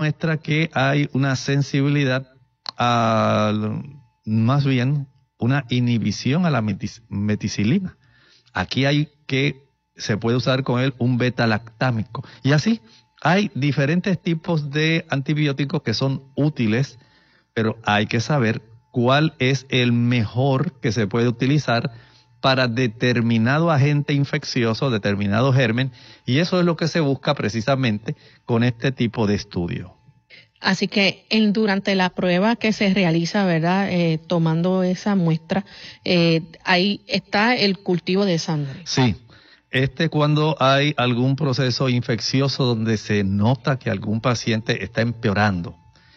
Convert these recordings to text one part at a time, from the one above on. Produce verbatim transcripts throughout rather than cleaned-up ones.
muestra que hay una sensibilidad a, más bien, una inhibición a la metis, meticilina. Aquí hay que, se puede usar con él un beta-lactámico. Y así, hay diferentes tipos de antibióticos que son útiles, pero hay que saber cuál es el mejor que se puede utilizar para determinado agente infeccioso, determinado germen, y eso es lo que se busca precisamente con este tipo de estudio. Así que en, durante la prueba que se realiza, ¿verdad? Eh, tomando esa muestra, eh, ahí está el cultivo de sangre. Sí, este cuando hay algún proceso infeccioso donde se nota que algún paciente está empeorando.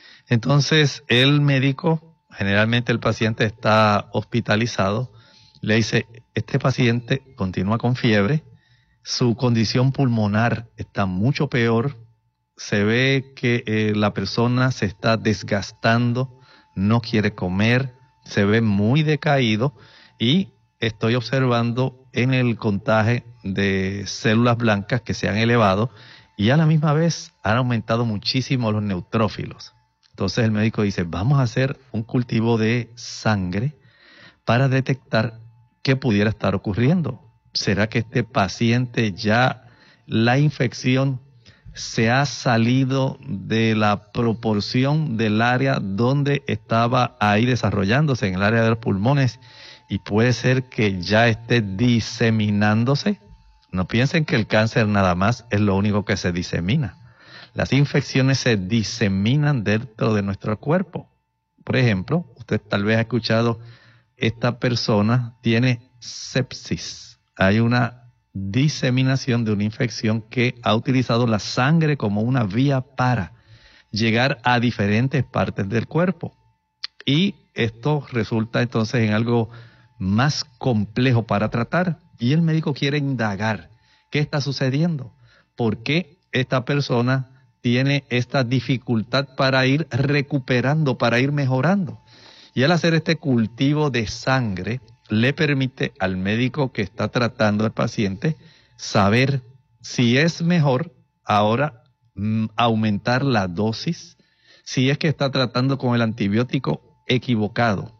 Entonces el médico, generalmente el paciente está hospitalizado, le dice, este paciente continúa con fiebre, su condición pulmonar está mucho peor, se ve que eh, la persona se está desgastando, no quiere comer, se ve muy decaído y estoy observando en el contagio de células blancas que se han elevado y a la misma vez han aumentado muchísimo los neutrófilos. Entonces el médico dice, vamos a hacer un cultivo de sangre para detectar qué pudiera estar ocurriendo. ¿Será que este paciente ya la infección se ha salido de la proporción del área donde estaba ahí desarrollándose, en el área de los pulmones, y puede ser que ya esté diseminándose? No piensen que el cáncer nada más es lo único que se disemina. Las infecciones se diseminan dentro de nuestro cuerpo. Por ejemplo, usted tal vez ha escuchado, esta persona tiene sepsis. Hay una diseminación de una infección que ha utilizado la sangre como una vía para llegar a diferentes partes del cuerpo. Y esto resulta entonces en algo más complejo para tratar. Y el médico quiere indagar qué está sucediendo, por qué esta persona tiene esta dificultad para ir recuperando, para ir mejorando. Y al hacer este cultivo de sangre, le permite al médico que está tratando al paciente saber si es mejor ahora mm, aumentar la dosis, si es que está tratando con el antibiótico equivocado,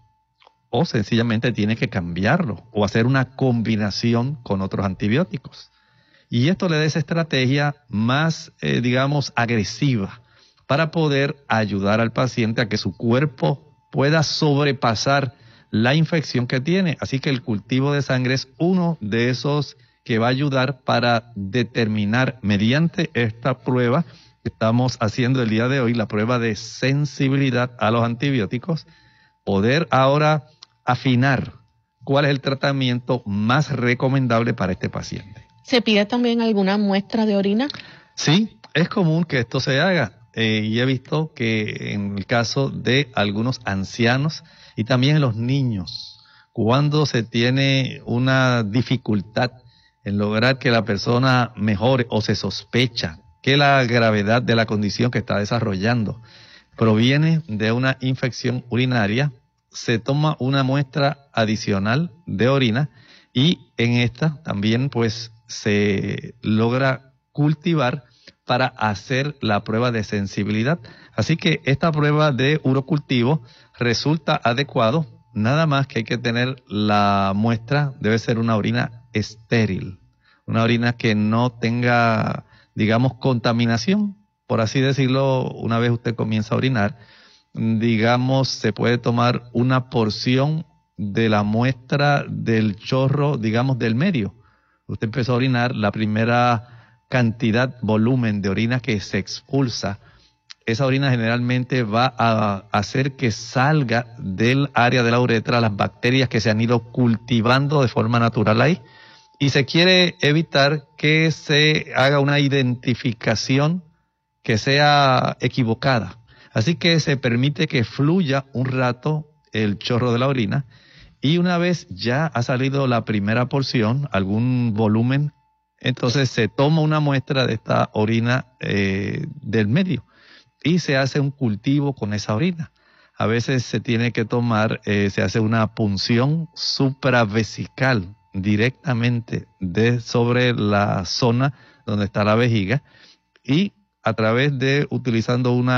o sencillamente tiene que cambiarlo o hacer una combinación con otros antibióticos. Y esto le da esa estrategia más, eh, digamos, agresiva para poder ayudar al paciente a que su cuerpo pueda sobrepasar la infección que tiene. Así que el cultivo de sangre es uno de esos que va a ayudar para determinar mediante esta prueba que estamos haciendo el día de hoy, la prueba de sensibilidad a los antibióticos, poder ahora afinar cuál es el tratamiento más recomendable para este paciente. ¿Se pide también alguna muestra de orina? Sí, es común que esto se haga. Eh, y he visto que en el caso de algunos ancianos y también en los niños, cuando se tiene una dificultad en lograr que la persona mejore o se sospecha que la gravedad de la condición que está desarrollando proviene de una infección urinaria, se toma una muestra adicional de orina y en esta también pues se logra cultivar para hacer la prueba de sensibilidad. Así que esta prueba de urocultivo resulta adecuado, nada más que hay que tener la muestra, debe ser una orina estéril, una orina que no tenga, digamos, contaminación, por así decirlo. Una vez usted comienza a orinar, digamos, se puede tomar una porción de la muestra del chorro, digamos, del medio. Usted empezó a orinar, la primera cantidad, volumen de orina que se expulsa, esa orina generalmente va a hacer que salga del área de la uretra las bacterias que se han ido cultivando de forma natural ahí, y se quiere evitar que se haga una identificación que sea equivocada. Así que se permite que fluya un rato el chorro de la orina, y una vez ya ha salido la primera porción, algún volumen, entonces se toma una muestra de esta orina eh, del medio y se hace un cultivo con esa orina. A veces se tiene que tomar, eh, se hace una punción supravesical directamente de sobre la zona donde está la vejiga, y a través de, utilizando una